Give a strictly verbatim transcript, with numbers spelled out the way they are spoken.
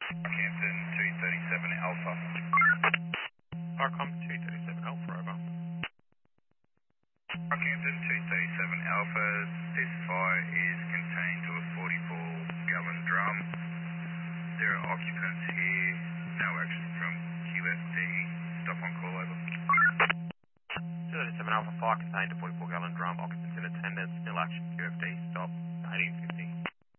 Rockhampton two thirty-seven Alpha. Arcom two thirty-seven Alpha, over. Rockhampton two thirty-seven Alpha, this fire is contained to a forty-four gallon drum. There are occupants here, no action from Q F D, stop on call over. two thirty-seven Alpha, fire contained a forty-four gallon drum, occupants in attendance, nil action, Q F D, stop, eighteen fifty.